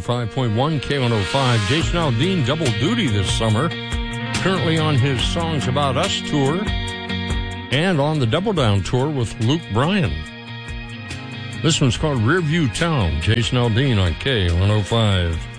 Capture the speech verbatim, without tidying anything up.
five point one, K one oh five. Jason Aldean, double duty this summer. Currently on his Songs About Us tour and on the Double Down tour with Luke Bryan. This one's called Rearview Town. Jason Aldean on K one oh five.